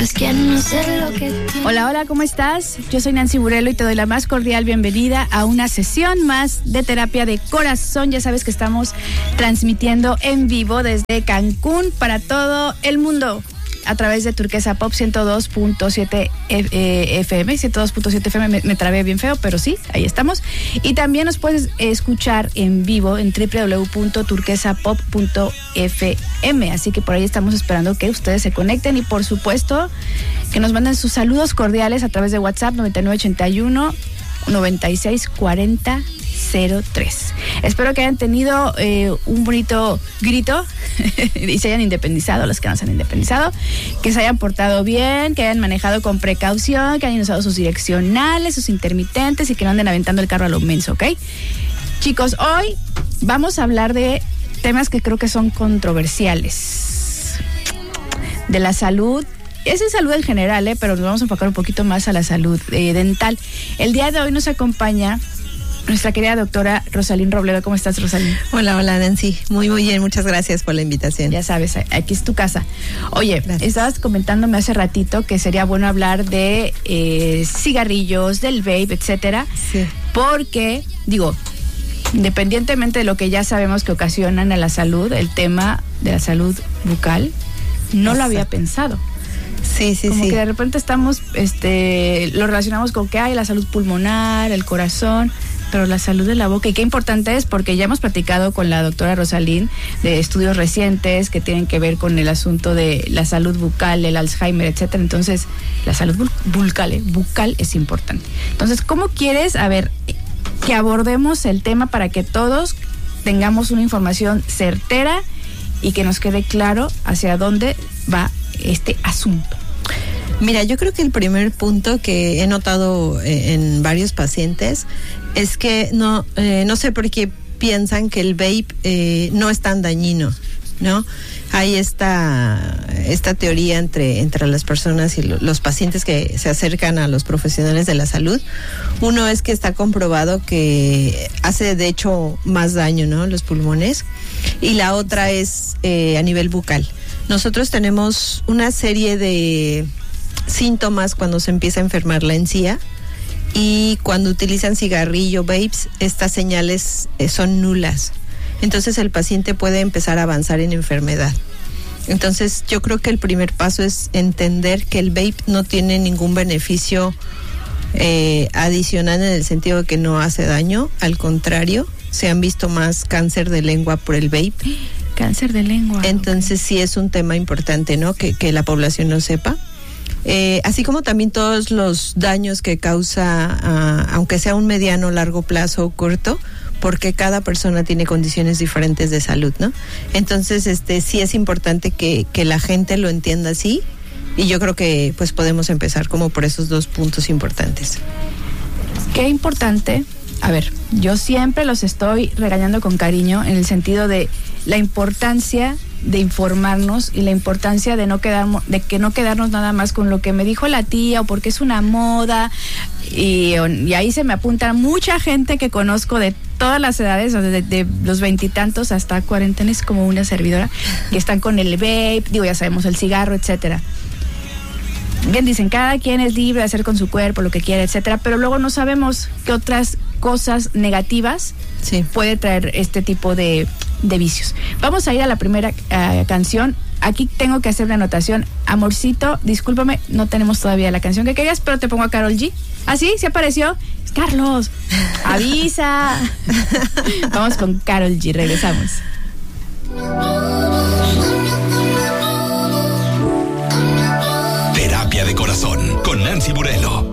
otros quieren hacer lo que tienen. Hola, hola, ¿cómo estás? Yo soy Nancy Burelo y te doy la más cordial bienvenida a una sesión más de terapia de corazón. Ya sabes que estamos transmitiendo en vivo desde Cancún para todo el mundo a través de Turquesa Pop 102.7 FM. 102.7 FM me trabé bien feo, pero sí, ahí estamos. Y también nos puedes escuchar en vivo en www.turquesapop.fm. Así que por ahí estamos esperando que ustedes se conecten y por supuesto que nos manden sus saludos cordiales a través de WhatsApp 9981 9640 03. Espero que hayan tenido un bonito grito y se hayan independizado, los que no se han independizado, que se hayan portado bien, que hayan manejado con precaución, que hayan usado sus direccionales, sus intermitentes y que no anden aventando el carro a lo menso, ¿ok? Chicos, hoy vamos a hablar de temas que creo que son controversiales. De la salud. Es en salud en general, pero nos vamos a enfocar un poquito más a la salud dental. El día de hoy nos acompaña nuestra querida doctora Rosalín Robledo. ¿Cómo estás, Rosalín? Hola, Nancy. Muy bien. Muchas gracias por la invitación. Ya sabes, aquí es tu casa. Oye, gracias. Estabas comentándome hace ratito que sería bueno hablar de cigarrillos, del vape, etcétera. Sí. Porque, digo, independientemente de lo que ya sabemos que ocasionan a la salud, el tema de la salud bucal, no lo había pensado. Sí. Como que de repente estamos, lo relacionamos con que hay la salud pulmonar, el corazón, pero la salud de la boca. Y qué importante es, porque ya hemos platicado con la doctora Rosalín de estudios recientes que tienen que ver con el asunto de la salud bucal, el Alzheimer, etcétera. Entonces, la salud bucal es importante. Entonces, ¿cómo quieres, que abordemos el tema para que todos tengamos una información certera y que nos quede claro hacia dónde va este asunto? Mira, yo creo que el primer punto que he notado en varios pacientes es que no sé por qué piensan que el vape no es tan dañino, ¿no? Hay esta teoría entre las personas y los pacientes que se acercan a los profesionales de la salud. Uno es que está comprobado que hace de hecho más daño, ¿no? Los pulmones. Y la otra es a nivel bucal. Nosotros tenemos una serie de síntomas cuando se empieza a enfermar la encía, y cuando utilizan cigarrillo, vapes, estas señales son nulas. Entonces el paciente puede empezar a avanzar en enfermedad. Entonces yo creo que el primer paso es entender que el vape no tiene ningún beneficio adicional en el sentido de que no hace daño. Al contrario, se han visto más cáncer de lengua por el vape. Cáncer de lengua. Entonces sí es un tema importante, ¿no? Que la población lo sepa. Así como también todos los daños que causa, aunque sea un mediano, largo plazo o corto, porque cada persona tiene condiciones diferentes de salud, ¿no? Entonces, sí es importante que la gente lo entienda así, y yo creo que pues podemos empezar como por esos dos puntos importantes. Qué importante. Yo siempre los estoy regañando con cariño en el sentido de la importancia de informarnos y la importancia de que no quedarnos nada más con lo que me dijo la tía o porque es una moda, y ahí se me apunta mucha gente que conozco de todas las edades, de los veintitantos hasta cuarentones, como una servidora, que están con el vape, ya sabemos, el cigarro, etcétera. Bien, dicen, cada quien es libre de hacer con su cuerpo lo que quiera, etcétera, pero luego no sabemos qué otras cosas negativas puede traer este tipo de vicios. Vamos a ir a la primera canción. Aquí tengo que hacer una anotación. Amorcito, discúlpame, no tenemos todavía la canción que querías, pero te pongo a Karol G. ¿Ah, sí? ¿Sí apareció? Carlos, avisa. Vamos con Karol G, regresamos. Terapia de corazón con Nancy Burelo.